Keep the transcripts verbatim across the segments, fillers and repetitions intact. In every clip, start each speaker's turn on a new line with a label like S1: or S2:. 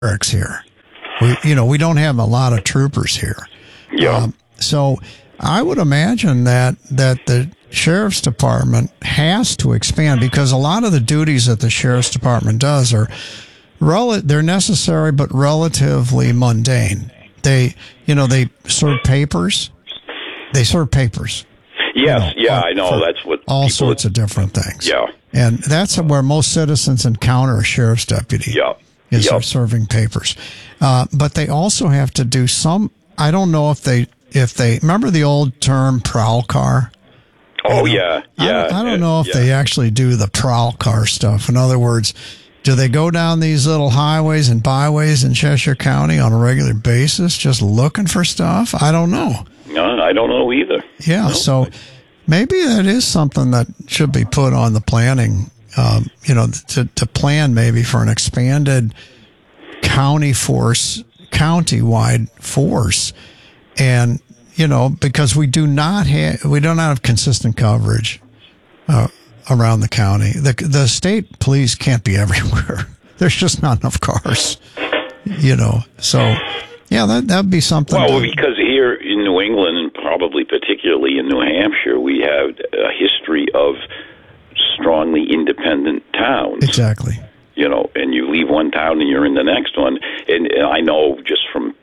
S1: barracks here. We, you know, we don't have a lot of troopers here.
S2: Yeah.
S1: Um, so I would imagine that that the sheriff's department has to expand, because a lot of the duties that the sheriff's department does are rel- they're necessary but relatively mundane. They, you know, they serve papers. They serve papers.
S2: Yes,
S1: you know,
S2: yeah,
S1: uh,
S2: I know. That's what
S1: all
S2: people,
S1: sorts of different things.
S2: Yeah.
S1: And that's where most citizens encounter a sheriff's deputy.
S2: Yeah.
S1: Is
S2: yep.
S1: they're serving papers. Uh, but they also have to do some, I don't know if they, if they, remember the old term prowl car?
S2: Oh,
S1: you know,
S2: yeah, yeah.
S1: I don't, I don't know if
S2: yeah.
S1: they actually do the prowl car stuff. In other words, do they go down these little highways and byways in Cheshire County on a regular basis just looking for stuff? I don't know.
S2: No, I don't know either.
S1: Yeah,
S2: no.
S1: so maybe that is something that should be put on the planning, um, you know, to, to plan maybe for an expanded county force, county-wide force. And, you know, because we do not have, we don't have consistent coverage uh, around the county. The, the state police can't be everywhere. There's just not enough cars, you know. So, yeah, that that'd be something.
S2: Well,
S1: to,
S2: because here in New England, and probably particularly in New Hampshire, we have a history of strongly independent towns.
S1: Exactly.
S2: You know, and you leave one town and you're in the next one. And, and I know just from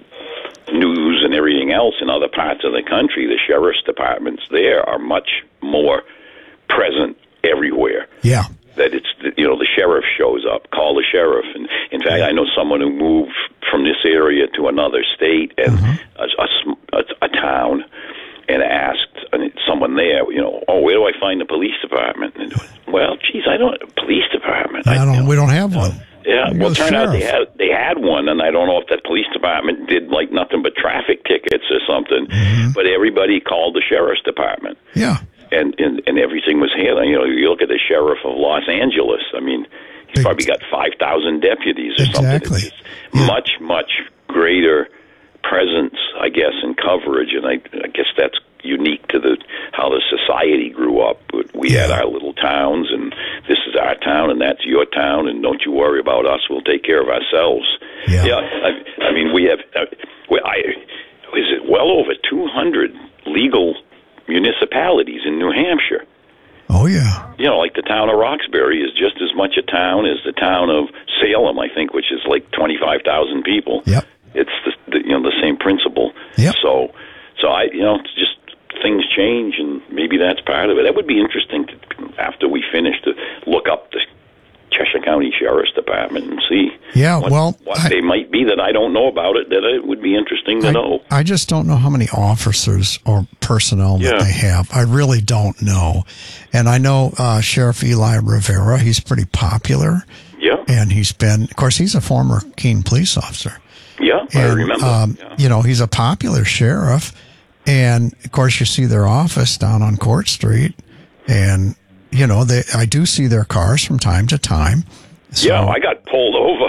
S2: news and everything else in other parts of the country, the sheriff's departments there are much more present everywhere.
S1: Yeah.
S2: That it's, you know, the sheriff shows up, call the sheriff. And in fact, I know someone who moved from this area to another state and mm-hmm. a, a, a town and asked someone there, you know, oh, where do I find the police department? And, well, geez, I don't, police department.
S1: I don't,
S2: I, you know,
S1: we don't have one.
S2: Yeah, well, it turned
S1: sheriff.
S2: out they had, they had one, and I don't know if that police department did, like, nothing but traffic tickets or something, mm-hmm. but everybody called the sheriff's department.
S1: Yeah.
S2: And, and and everything was handled. You know, you look at the sheriff of Los Angeles. I mean, he's Big, probably got five thousand deputies or
S1: exactly.
S2: something. It's yeah. much much greater presence, I guess, and coverage. And I, I guess that's unique to the how the society grew up. We
S1: yeah.
S2: had our little towns, and this is our town, and that's your town, and don't you worry about us. We'll take care of ourselves.
S1: Yeah.
S2: yeah I, I mean, we have. Uh, I is it well over two hundred legal municipalities in New Hampshire.
S1: Oh, yeah.
S2: You know, like the town of Roxbury is just as much a town as the town of Salem, I think, which is like twenty-five thousand people.
S1: Yep.
S2: It's the, the you know the same principle.
S1: Yep.
S2: So, so I you know it's just things change, and maybe that's part of it. That would be interesting to, after we finish, to look up the Cheshire County Sheriff's Department and see
S1: yeah,
S2: what,
S1: well,
S2: what
S1: I,
S2: they might be that I don't know about it, that it would be interesting to
S1: I,
S2: know.
S1: I just don't know how many officers or personnel
S2: yeah.
S1: that they have. I really don't know. And I know uh, Sheriff Eli Rivera, he's pretty popular.
S2: Yeah.
S1: And he's been, of course, he's a former Keene police officer.
S2: Yeah,
S1: and,
S2: I remember.
S1: Um,
S2: yeah.
S1: You know, he's a popular sheriff. And, of course, you see their office down on Court Street. And, you know, they I do see their cars from time to time. So,
S2: yeah, I got pulled over.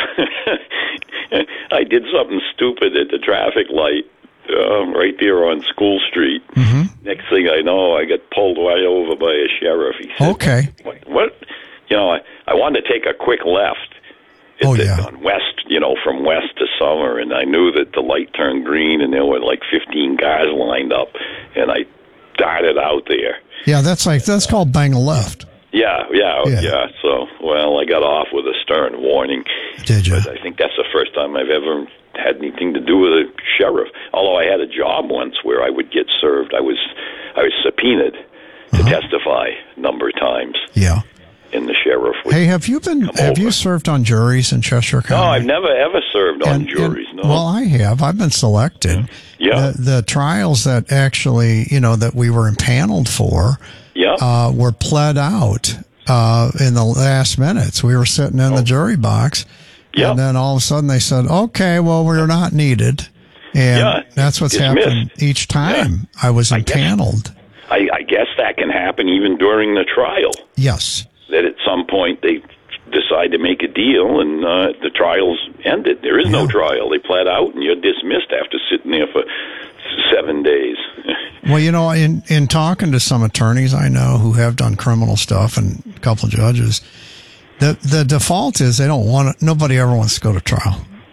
S2: I did something stupid at the traffic light um, right there on School Street.
S1: Mm-hmm.
S2: Next thing I know, I got pulled right over by a sheriff. He said,
S1: okay.
S2: What? what? You know, I, I wanted to take a quick left.
S1: Oh,
S2: the,
S1: yeah.
S2: On west, you know, from west to Summer, and I knew that the light turned green, and there were like fifteen cars lined up, and I darted out there.
S1: Yeah, that's like that's called bang a left.
S2: Yeah, yeah,
S1: yeah,
S2: yeah. So, well, I got off with a stern warning.
S1: Did you?
S2: But I think that's the first time I've ever had anything to do with a sheriff. Although I had a job once where I would get served. I was, I was subpoenaed to uh-huh. testify a number of times.
S1: Yeah.
S2: And the sheriff would
S1: Hey, have you been? Have
S2: over.
S1: you served on juries in Cheshire County?
S2: No, I've never ever served on
S1: and,
S2: juries.
S1: and,
S2: No.
S1: Well, I have. I've been selected.
S2: Yeah.
S1: The, the trials that actually, you know, that we were impaneled for,
S2: yeah,
S1: uh, were pled out uh, in the last minutes. We were sitting in oh. the jury box,
S2: yeah.
S1: and then all of a sudden they said, "Okay, well, we're not needed," and
S2: yeah.
S1: that's what's
S2: Dismissed.
S1: happened each time
S2: yeah.
S1: I was
S2: I
S1: impaneled.
S2: Guess, I, I guess that can happen even during the trial.
S1: Yes.
S2: That at some point they decide to make a deal, and uh, the trial's ended. There is yeah. no trial. They pled out, and you're dismissed after sitting there for seven days.
S1: Well, you know, in, in talking to some attorneys I know who have done criminal stuff and a couple of judges, the the default is they don't want to, nobody ever wants to go to trial.